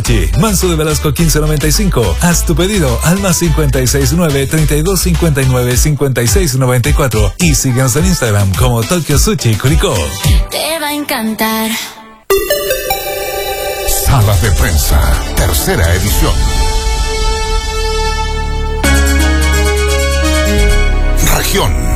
Sushi, Manso de Velasco 1595. Haz tu pedido al más 569-3259-5694 y síguenos en Instagram como Tokyo Sushi Curicó. Te va a encantar. Sala de Prensa, tercera edición. Región.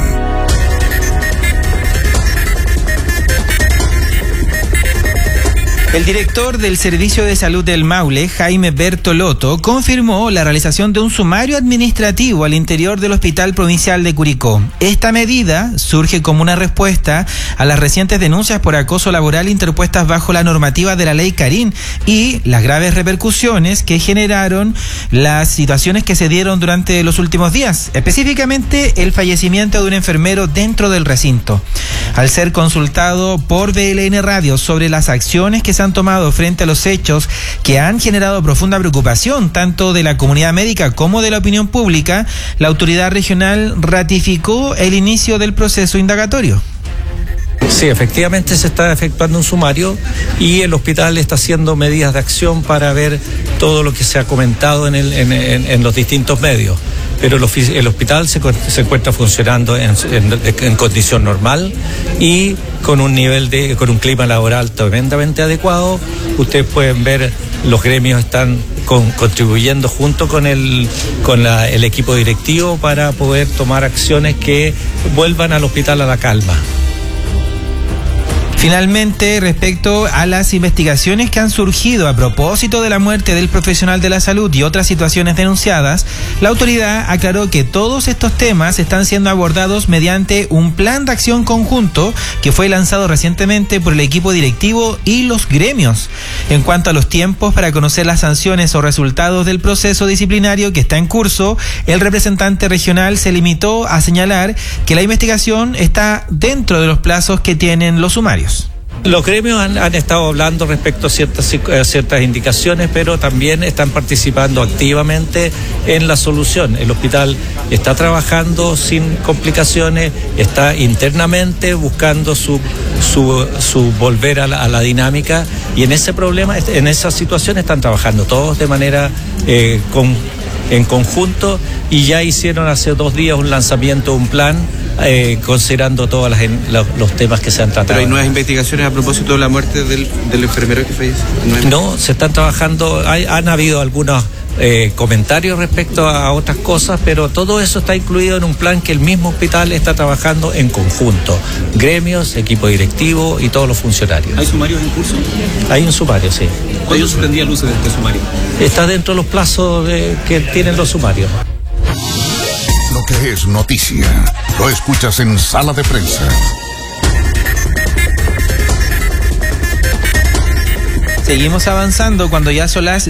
El director del Servicio de Salud del Maule, Jaime Bertolotto, confirmó la realización de un sumario administrativo al interior del Hospital Provincial de Curicó. Esta medida surge como una respuesta a las recientes denuncias por acoso laboral interpuestas bajo la normativa de la Ley Carín y las graves repercusiones que generaron las situaciones que se dieron durante los últimos días, específicamente el fallecimiento de un enfermero dentro del recinto. Al ser consultado por BLN Radio sobre las acciones que se han tomado frente a los hechos que han generado profunda preocupación tanto de la comunidad médica como de la opinión pública, la autoridad regional ratificó el inicio del proceso indagatorio. Sí, efectivamente se está efectuando un sumario y el hospital está haciendo medidas de acción para ver todo lo que se ha comentado en los distintos medios. Pero el hospital se encuentra funcionando en condición normal y con un con un clima laboral tremendamente adecuado. Ustedes pueden ver, los gremios están contribuyendo junto con el equipo directivo para poder tomar acciones que vuelvan al hospital a la calma. Finalmente, respecto a las investigaciones que han surgido a propósito de la muerte del profesional de la salud y otras situaciones denunciadas, la autoridad aclaró que todos estos temas están siendo abordados mediante un plan de acción conjunto que fue lanzado recientemente por el equipo directivo y los gremios. En cuanto a los tiempos para conocer las sanciones o resultados del proceso disciplinario que está en curso, el representante regional se limitó a señalar que la investigación está dentro de los plazos que tienen los sumarios. Los gremios han estado hablando respecto a ciertas indicaciones, pero también están participando activamente en la solución. El hospital está trabajando sin complicaciones, está internamente buscando su volver a la dinámica, y en esa situación están trabajando todos de manera en conjunto, y ya hicieron hace 2 días un lanzamiento de un plan considerando todos los temas que se han tratado. ¿Pero hay nuevas investigaciones a propósito de la muerte del enfermero que falleció? No, se están trabajando, han habido algunos comentarios respecto a otras cosas, pero todo eso está incluido en un plan que el mismo hospital está trabajando en conjunto. Gremios, equipo directivo y todos los funcionarios. ¿Hay sumarios en curso? Hay un sumario, sí. ¿Cuándo se tendría luz de este sumario? Está dentro de los plazos que tienen los sumarios. Lo que es noticia, lo escuchas en Sala de Prensa. Seguimos avanzando cuando ya son las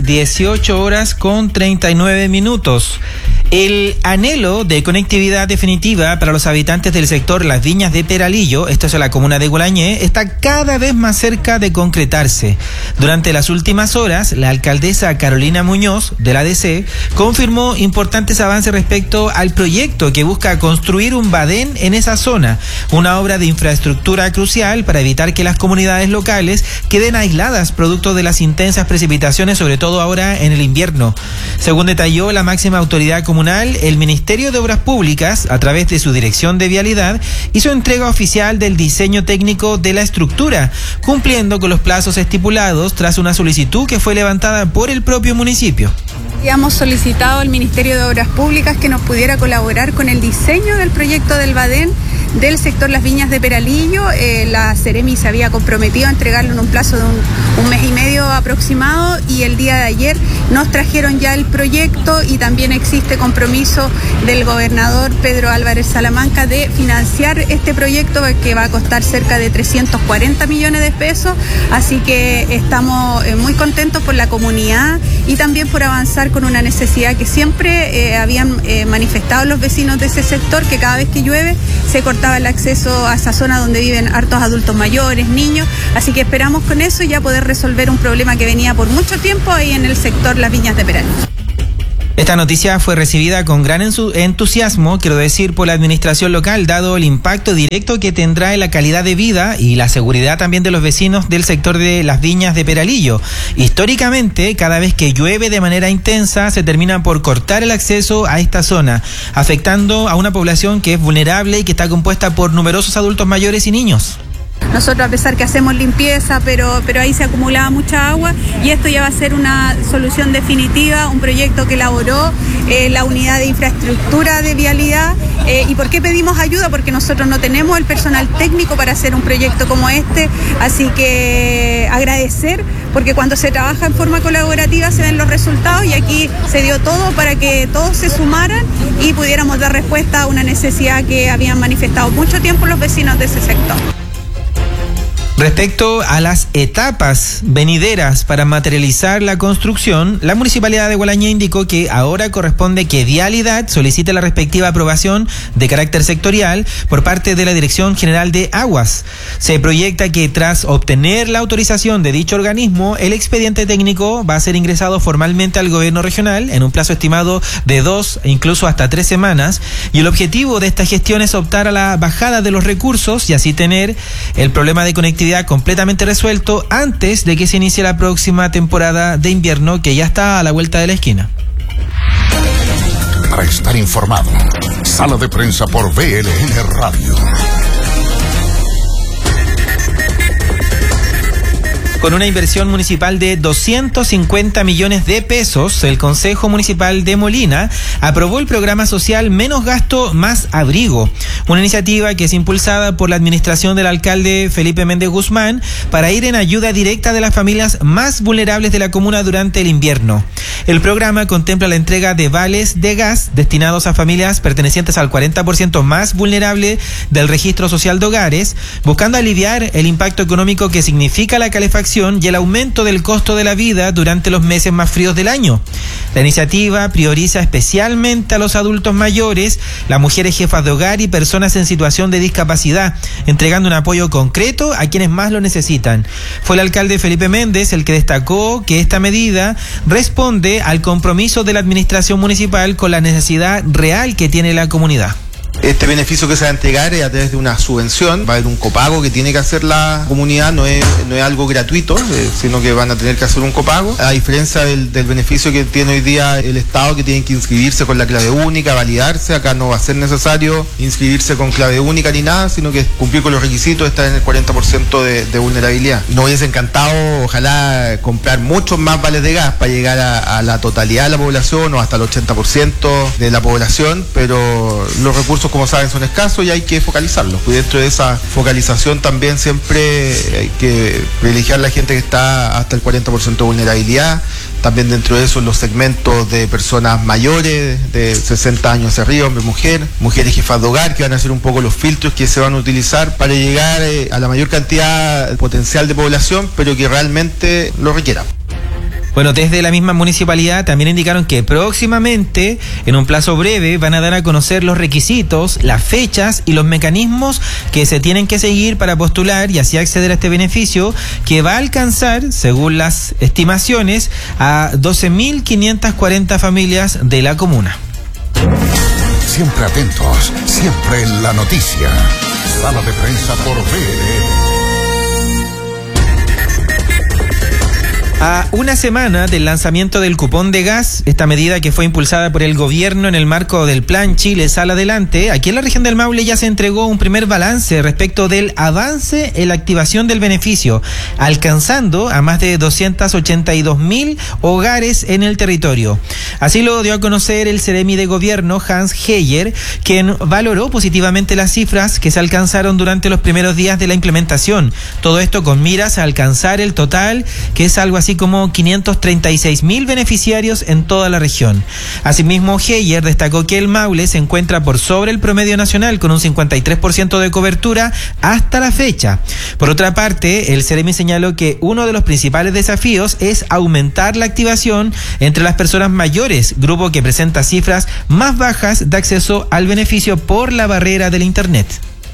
18:39. El anhelo de conectividad definitiva para los habitantes del sector Las Viñas de Peralillo, esto es en la comuna de Gualañé, está cada vez más cerca de concretarse. Durante las últimas horas, la alcaldesa Carolina Muñoz, de la DC, confirmó importantes avances respecto al proyecto que busca construir un badén en esa zona, una obra de infraestructura crucial para evitar que las comunidades locales queden aisladas producto de las intensas precipitaciones, sobre todo ahora en el invierno. Según detalló la máxima autoridad comunal, el Ministerio de Obras Públicas, a través de su Dirección de Vialidad, hizo entrega oficial del diseño técnico de la estructura, cumpliendo con los plazos estipulados tras una solicitud que fue levantada por el propio municipio. Habíamos solicitado al Ministerio de Obras Públicas que nos pudiera colaborar con el diseño del proyecto del badén del sector Las Viñas de Peralillo. La Ceremi se había comprometido a entregarlo en un plazo de un mes y medio aproximado, y el día de ayer nos trajeron ya el proyecto, y también existe compromiso del gobernador Pedro Álvarez Salamanca de financiar este proyecto, que va a costar cerca de 340 millones de pesos, así que estamos muy contentos por la comunidad y también por avanzar con una necesidad que siempre habían manifestado los vecinos de ese sector, que cada vez que llueve se cortaba el acceso a esa zona donde viven hartos adultos mayores, niños, así que esperamos con eso ya poder resolver un problema que venía por mucho tiempo ahí en el sector Las Viñas de Peralillo. Esta noticia fue recibida con gran entusiasmo, quiero decir, por la administración local, dado el impacto directo que tendrá en la calidad de vida y la seguridad también de los vecinos del sector de las Viñas de Peralillo. Históricamente, cada vez que llueve de manera intensa, se termina por cortar el acceso a esta zona, afectando a una población que es vulnerable y que está compuesta por numerosos adultos mayores y niños. Nosotros, a pesar que hacemos limpieza, pero ahí se acumulaba mucha agua, y esto ya va a ser una solución definitiva, un proyecto que elaboró la unidad de infraestructura de vialidad. ¿Y por qué pedimos ayuda? Porque nosotros no tenemos el personal técnico para hacer un proyecto como este, así que agradecer, porque cuando se trabaja en forma colaborativa se ven los resultados, y aquí se dio todo para que todos se sumaran y pudiéramos dar respuesta a una necesidad que habían manifestado mucho tiempo los vecinos de ese sector. Respecto a las etapas venideras para materializar la construcción, la Municipalidad de Gualañé indicó que ahora corresponde que Vialidad solicite la respectiva aprobación de carácter sectorial por parte de la Dirección General de Aguas. Se proyecta que tras obtener la autorización de dicho organismo, el expediente técnico va a ser ingresado formalmente al gobierno regional en un plazo estimado de 2 e incluso hasta 3 semanas, y el objetivo de esta gestión es optar a la bajada de los recursos y así tener el problema de conectividad completamente resuelto antes de que se inicie la próxima temporada de invierno, que ya está a la vuelta de la esquina. Para estar informado, Sala de Prensa por BLN Radio. Con una inversión municipal de 250 millones de pesos, el Consejo Municipal de Molina aprobó el programa social Menos Gasto, Más Abrigo, una iniciativa que es impulsada por la administración del alcalde Felipe Méndez Guzmán para ir en ayuda directa de las familias más vulnerables de la comuna durante el invierno. El programa contempla la entrega de vales de gas destinados a familias pertenecientes al 40% más vulnerable del registro social de hogares, buscando aliviar el impacto económico que significa la calefacción y el aumento del costo de la vida durante los meses más fríos del año. La iniciativa prioriza especialmente a los adultos mayores, las mujeres jefas de hogar y personas en situación de discapacidad, entregando un apoyo concreto a quienes más lo necesitan. Fue el alcalde Felipe Méndez el que destacó que esta medida responde al compromiso de la administración municipal con la necesidad real que tiene la comunidad. Este beneficio que se va a entregar es a través de una subvención, va a haber un copago que tiene que hacer la comunidad, no es algo gratuito, sino que van a tener que hacer un copago, a diferencia del beneficio que tiene hoy día el Estado, que tiene que inscribirse con la clave única, validarse. Acá no va a ser necesario inscribirse con clave única ni nada, sino que cumplir con los requisitos, estar en el 40% de vulnerabilidad. Nos hubiese encantado, ojalá, comprar muchos más vales de gas para llegar a la totalidad de la población o hasta el 80% de la población, pero los recursos, como saben, son escasos y hay que focalizarlos. Y dentro de esa focalización también siempre hay que privilegiar a la gente que está hasta el 40% de vulnerabilidad. También dentro de eso los segmentos de personas mayores de 60 años hacia arriba, hombre, mujeres jefas de hogar, que van a ser un poco los filtros que se van a utilizar para llegar a la mayor cantidad potencial de población, pero que realmente lo requiera. Bueno, desde la misma municipalidad también indicaron que próximamente, en un plazo breve, van a dar a conocer los requisitos, las fechas y los mecanismos que se tienen que seguir para postular y así acceder a este beneficio, que va a alcanzar, según las estimaciones, a 12.540 familias de la comuna. Siempre atentos, siempre en la noticia. Sala de Prensa por BLN. A una semana del lanzamiento del cupón de gas, esta medida que fue impulsada por el gobierno en el marco del Plan Chile Sal Adelante, aquí en la región del Maule ya se entregó un primer balance respecto del avance en la activación del beneficio, alcanzando a más de 282.000 hogares en el territorio. Así lo dio a conocer el Seremi de Gobierno, Hans Heyer, quien valoró positivamente las cifras que se alcanzaron durante los primeros días de la implementación. Todo esto con miras a alcanzar el total, que es algo así como 536.000 beneficiarios en toda la región. Asimismo, Heyer destacó que el Maule se encuentra por sobre el promedio nacional con un 53% de cobertura hasta la fecha. Por otra parte, el Seremi señaló que uno de los principales desafíos es aumentar la activación entre las personas mayores, grupo que presenta cifras más bajas de acceso al beneficio por la barrera del Internet.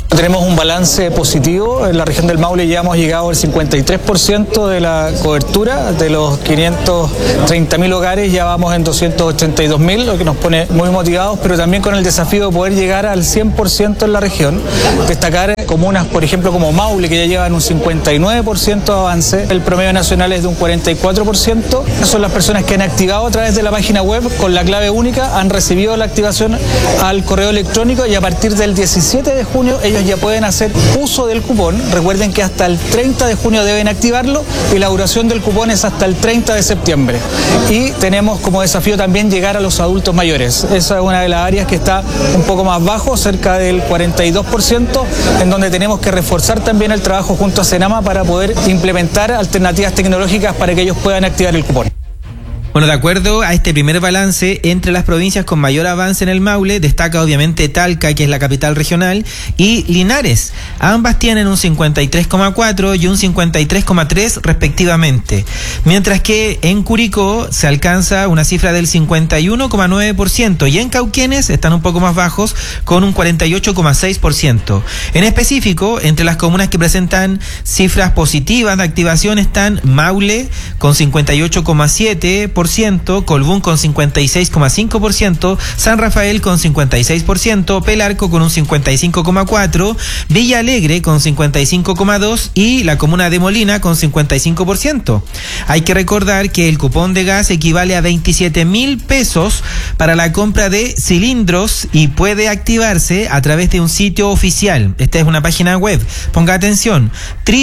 Tenemos un balance positivo. En la región del Maule ya hemos llegado al 53% de la cobertura. De los 530.000 hogares ya vamos en 282.000, lo que nos pone muy motivados, pero también con el desafío de poder llegar al 100% en la región. Destacar comunas, por ejemplo, como Maule, que ya llevan un 59% de avance. El promedio nacional es de un 44%. Son las personas que han activado a través de la página web con la clave única, han recibido la activación al correo electrónico y a partir del 17 de junio ellos ya pueden hacer uso del cupón. Recuerden que hasta el 30 de junio deben activarlo y la duración del cupón es hasta el 30 de septiembre. Y tenemos como desafío también llegar a los adultos mayores. Esa es una de las áreas que está un poco más bajo, cerca del 42%, en donde tenemos que reforzar también el trabajo junto a Senama para poder implementar alternativas tecnológicas para que ellos puedan activar el cupón. Bueno, de acuerdo a este primer balance, entre las provincias con mayor avance en el Maule, destaca obviamente Talca, que es la capital regional, y Linares. Ambas tienen un 53,4 y un 53,3 respectivamente. Mientras que en Curicó se alcanza una cifra del 51,9% y en Cauquenes están un poco más bajos con un 48,6%. En específico, entre las comunas que presentan cifras positivas de activación están Maule con 58,7%, Colbún con 56,5%, San Rafael con 56%, Pelarco con un 55,4%, Villa Alegre con 55,2% y la comuna de Molina con 55%. Hay que recordar que el cupón de gas equivale a 27.000 pesos para la compra de cilindros y puede activarse a través de un sitio oficial. Esta es una página web. Ponga atención: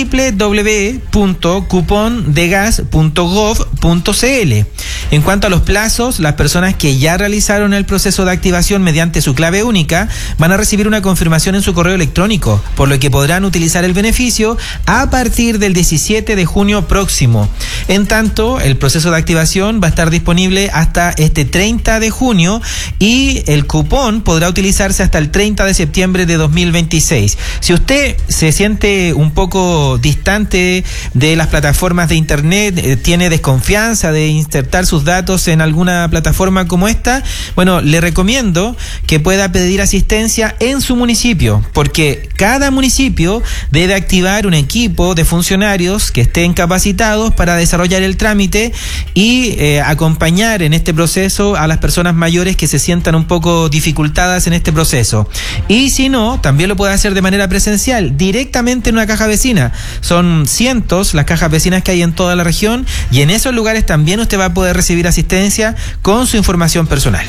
www.cupondegas.gov.cl. En cuanto a los plazos, las personas que ya realizaron el proceso de activación mediante su clave única van a recibir una confirmación en su correo electrónico, por lo que podrán utilizar el beneficio a partir del 17 de junio próximo. En tanto, el proceso de activación va a estar disponible hasta este 30 de junio y el cupón podrá utilizarse hasta el 30 de septiembre de 2026. Si usted se siente un poco distante de las plataformas de internet, tiene desconfianza de insertar sus datos en alguna plataforma como esta, bueno, le recomiendo que pueda pedir asistencia en su municipio, porque cada municipio debe activar un equipo de funcionarios que estén capacitados para desarrollar el trámite y acompañar en este proceso a las personas mayores que se sientan un poco dificultadas en este proceso. Y si no, también lo puede hacer de manera presencial, directamente en una caja vecina. Son cientos las cajas vecinas que hay en toda la región y en esos lugares también usted va a poder recibir asistencia con su información personal.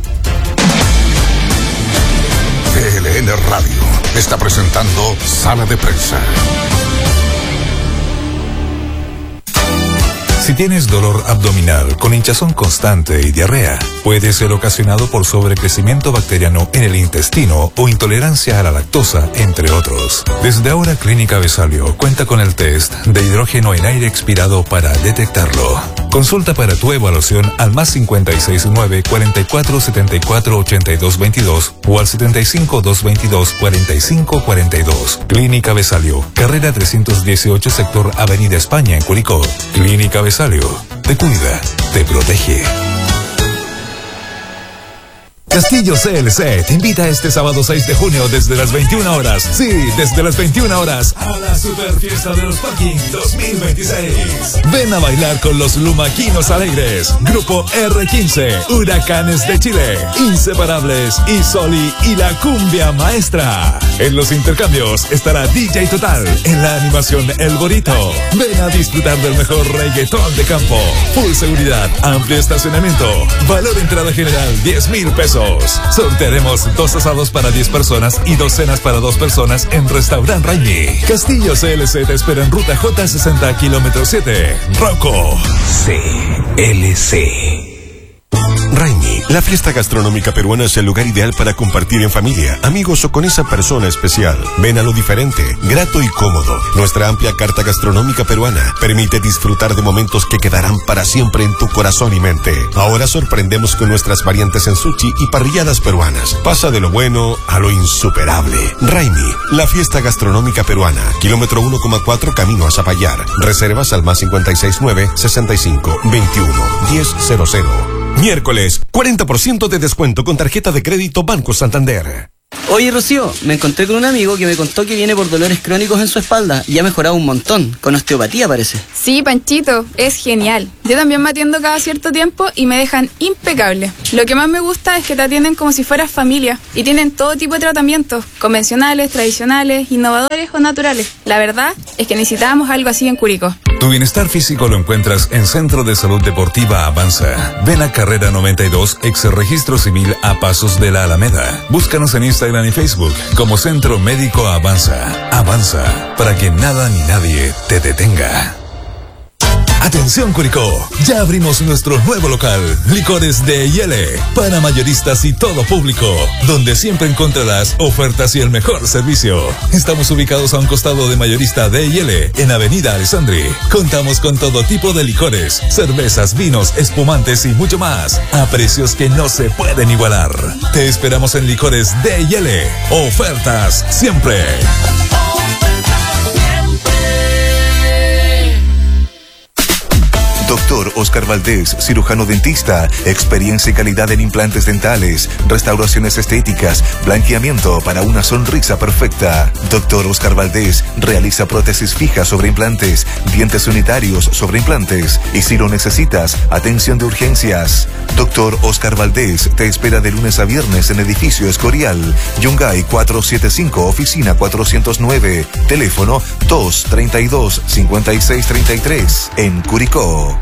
PLN Radio está presentando Sala de Prensa. Si tienes dolor abdominal con hinchazón constante y diarrea, puede ser ocasionado por sobrecrecimiento bacteriano en el intestino o intolerancia a la lactosa, entre otros. Desde ahora, Clínica Vesalio cuenta con el test de hidrógeno en aire expirado para detectarlo. Consulta para tu evaluación al +569 44 74 82 22 o al 75 222 45 42. Clínica Vesalio, carrera 318, sector Avenida España, en Curicó. Clínica Vesalio, te cuida, te protege. Castillo CLC te invita este sábado 6 de junio desde las 21 horas. Sí, desde las 21 horas a la Super Fiesta de los Parking 2026. Ven a bailar con los Lumaquinos Alegres, Grupo R15, Huracanes de Chile, Inseparables, Isoli y la Cumbia Maestra. En los intercambios estará DJ Total, en la animación El Borito. Ven a disfrutar del mejor reggaetón de campo. Full seguridad, amplio estacionamiento. Valor entrada general 10,000 pesos. Sortearemos 2 asados para 10 personas y 2 cenas para 2 personas en Restaurant Raimi. Castillo CLC te espera en ruta J60 km 7. Rocco CLC. Raimi, la fiesta gastronómica peruana es el lugar ideal para compartir en familia, amigos o con esa persona especial. Ven a lo diferente, grato y cómodo. Nuestra amplia carta gastronómica peruana permite disfrutar de momentos que quedarán para siempre en tu corazón y mente. Ahora sorprendemos con nuestras variantes en sushi y parrilladas peruanas. Pasa de lo bueno a lo insuperable. Raimi, la fiesta gastronómica peruana, kilómetro 1,4 camino a Zapallar. Reservas al +569 65 21 1000. Miércoles, 40% de descuento con tarjeta de crédito Banco Santander. Oye, Rocío, me encontré con un amigo que me contó que viene por dolores crónicos en su espalda y ha mejorado un montón, con osteopatía parece. Sí, Panchito, es genial. Yo también me atiendo cada cierto tiempo y me dejan impecable. Lo que más me gusta es que te atienden como si fueras familia y tienen todo tipo de tratamientos, convencionales, tradicionales, innovadores o naturales. La verdad es que necesitábamos algo así en Curicó. Tu bienestar físico lo encuentras en Centro de Salud Deportiva Avanza. Ven a Carrera 92, ex Registro Civil a Pasos de la Alameda. Búscanos en Instagram y Facebook como Centro Médico Avanza. Avanza, para que nada ni nadie te detenga. Atención Curicó, ya abrimos nuestro nuevo local, Licores de Yele, para mayoristas y todo público, donde siempre encontrarás ofertas y el mejor servicio. Estamos ubicados a un costado de Mayorista de Yele, en Avenida Alessandri. Contamos con todo tipo de licores, cervezas, vinos, espumantes y mucho más, a precios que no se pueden igualar. Te esperamos en Licores de Yele. Ofertas siempre. Doctor Oscar Valdés, cirujano dentista, experiencia y calidad en implantes dentales, restauraciones estéticas, blanqueamiento para una sonrisa perfecta. Doctor Oscar Valdés realiza prótesis fijas sobre implantes, dientes unitarios sobre implantes y si lo necesitas, atención de urgencias. Doctor Oscar Valdés te espera de lunes a viernes en Edificio Escorial, Yungay 475, oficina 409, teléfono 232-5633, en Curicó.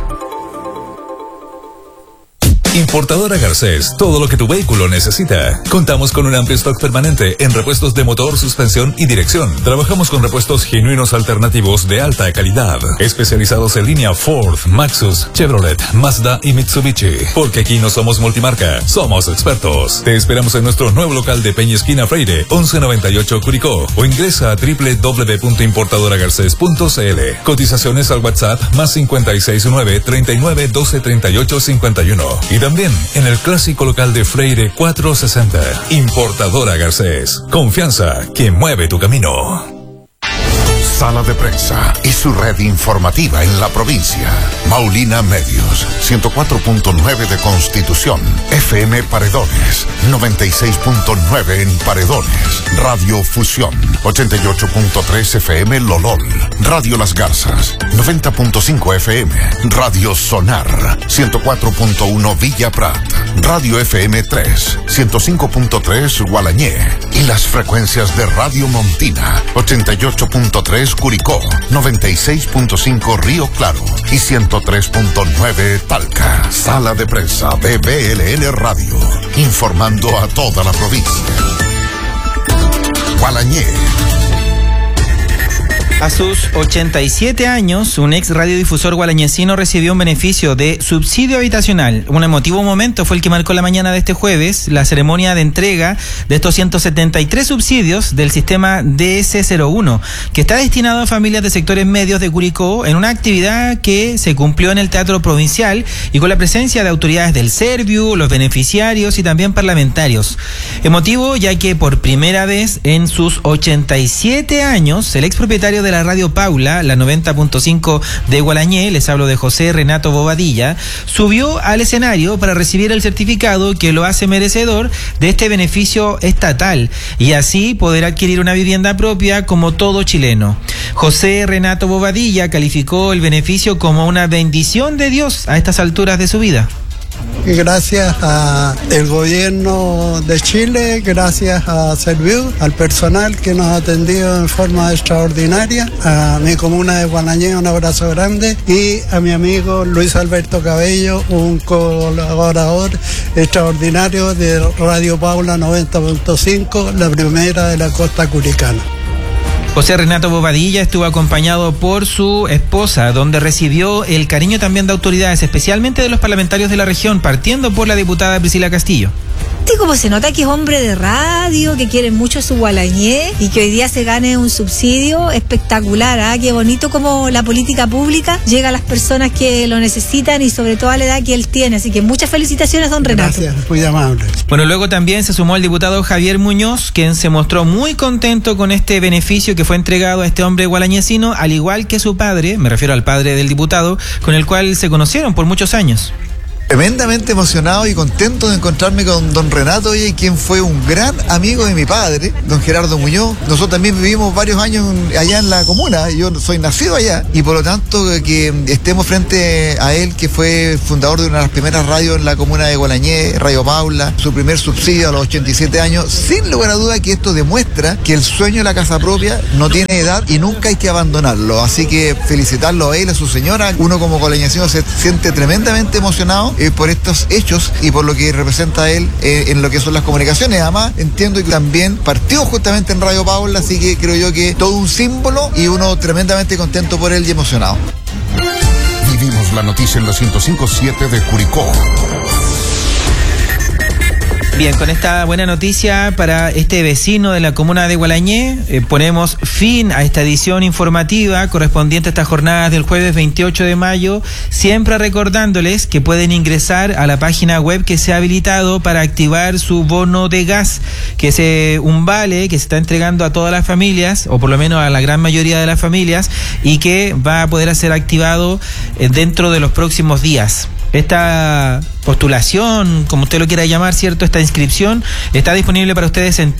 Importadora Garcés, todo lo que tu vehículo necesita. Contamos con un amplio stock permanente en repuestos de motor, suspensión y dirección. Trabajamos con repuestos genuinos alternativos de alta calidad, especializados en línea Ford, Maxus, Chevrolet, Mazda y Mitsubishi. Porque aquí no somos multimarca, somos expertos. Te esperamos en nuestro nuevo local de Peña Esquina Freire, 1198 Curicó, o ingresa a www.importadoragarces.cl. Cotizaciones al WhatsApp más 569 39 12 38 51. Y también en el clásico local de Freire 460. Importadora Garcés. Confianza que mueve tu camino. Sala de Prensa y su red informativa en la provincia. Maulina Medios, 104.9 de Constitución. FM Paredones, 96.9 en Paredones. Radio Fusión, 88.3 FM Lolol. Radio Las Garzas, 90.5 FM. Radio Sonar, 104.1 Villa Prat. Radio FM 3, 105.3 Gualañé. Y las frecuencias de Radio Montina, 88.3 Curicó, 96.5 Río Claro y 103.9 Talca. Sala de Prensa BBLN Radio, informando a toda la provincia. Gualañé. A sus 87 años, un ex radiodifusor gualañecino recibió un beneficio de subsidio habitacional. Un emotivo momento fue el que marcó la mañana de este jueves, la ceremonia de entrega de estos 173 subsidios del sistema DS01, que está destinado a familias de sectores medios de Curicó, en una actividad que se cumplió en el Teatro Provincial y con la presencia de autoridades del Serviu, los beneficiarios y también parlamentarios. Emotivo ya que por primera vez en sus 87 años, el ex propietario de la Radio Paula, la 90.5 de Gualañé, les hablo de José Renato Bobadilla, subió al escenario para recibir el certificado que lo hace merecedor de este beneficio estatal y así poder adquirir una vivienda propia como todo chileno. José Renato Bobadilla calificó el beneficio como una bendición de Dios a estas alturas de su vida. Gracias al gobierno de Chile, gracias a Serviu, al personal que nos ha atendido en forma extraordinaria, a mi comuna de Gualañé, un abrazo grande, y a mi amigo Luis Alberto Cabello, un colaborador extraordinario de Radio Paula 90.5, la primera de la costa curicana. José Renato Bobadilla estuvo acompañado por su esposa, donde recibió el cariño también de autoridades, especialmente de los parlamentarios de la región, partiendo por la diputada Priscila Castillo. Y como se nota que es hombre de radio, que quiere mucho a su Gualañé y que hoy día se gane un subsidio espectacular, ¿ah? Qué bonito como la política pública llega a las personas que lo necesitan y sobre todo a la edad que él tiene. Así que muchas felicitaciones, don Renato. Gracias, muy amable. Bueno, luego también se sumó el diputado Javier Muñoz, quien se mostró muy contento con este beneficio que fue entregado a este hombre gualañecino, al igual que su padre, me refiero al padre del diputado, con el cual se conocieron por muchos años. tremendamente emocionado y contento de encontrarme con don Renato, quien fue un gran amigo de mi padre, don Gerardo Muñoz. Nosotros también vivimos varios años allá en la comuna, yo soy nacido allá, y por lo tanto que estemos frente a él, que fue fundador de una de las primeras radios en la comuna de Gualañé, Radio Paula, su primer subsidio a los 87 años, sin lugar a duda que esto demuestra que el sueño de la casa propia no tiene edad y nunca hay que abandonarlo. Así que felicitarlo a él, a su señora. Uno como gualañecino se siente tremendamente emocionado por estos hechos y por lo que representa él en lo que son las comunicaciones. Además, entiendo que también partió justamente en Radio Paula, así que creo yo que todo un símbolo y uno tremendamente contento por él y emocionado. Vivimos la noticia en la 105.7 de Curicó. Bien, con esta buena noticia para este vecino de la comuna de Gualañé, ponemos fin a esta edición informativa correspondiente a estas jornadas del jueves 28 de mayo, siempre recordándoles que pueden ingresar a la página web que se ha habilitado para activar su bono de gas, que es un vale que se está entregando a todas las familias, o por lo menos a la gran mayoría de las familias, y que va a poder ser activado dentro de los próximos días. Esta postulación, como usted lo quiera llamar, ¿cierto? Esta inscripción está disponible para ustedes en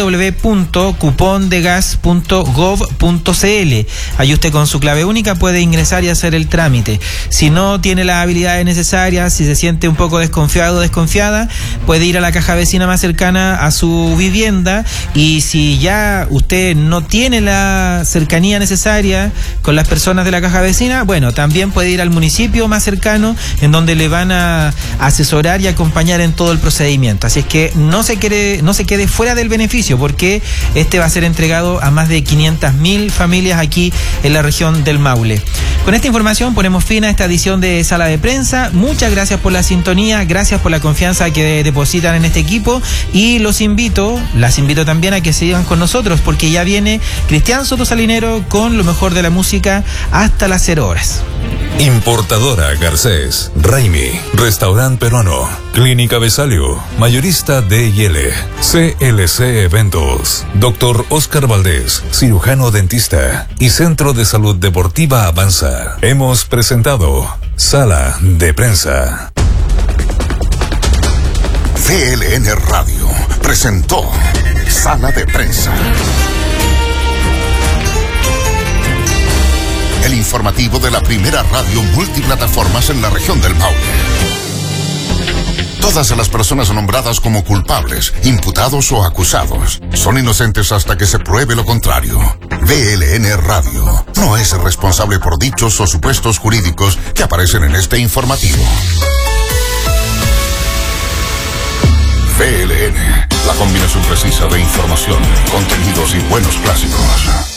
www.cupondegas.gov.cl. Ahí usted con su clave única puede ingresar y hacer el trámite. Si no tiene las habilidades necesarias, si se siente un poco desconfiado o desconfiada, puede ir a la caja vecina más cercana a su vivienda, y si ya usted no tiene la cercanía necesaria con las personas de la caja vecina, bueno, también puede ir al municipio más cercano, en donde le van a asesorar y acompañar en todo el procedimiento. Así es que no se quede fuera del beneficio, porque este va a ser entregado a más de 500.000 familias aquí en la región del Maule. Con esta información ponemos fin a esta edición de Sala de Prensa. Muchas gracias por la sintonía, gracias por la confianza que depositan en este equipo, y las invito también a que sigan con nosotros, porque ya viene Cristian Soto Salinero con lo mejor de la música hasta las 0 horas. Importadora Garcés, Raimi, Restaurante Peruano, Clínica Besalio, Mayorista D&L, CLC Eventos, Dr. Oscar Valdés, cirujano dentista y Centro de Salud Deportiva Avanza. Hemos presentado Sala de Prensa. VLN Radio presentó Sala de Prensa. El informativo de la primera radio multiplataformas en la región del Maule. Todas las personas nombradas como culpables, imputados o acusados son inocentes hasta que se pruebe lo contrario. VLN Radio no es responsable por dichos o supuestos jurídicos que aparecen en este informativo. VLN, la combinación precisa de información, contenidos y buenos clásicos.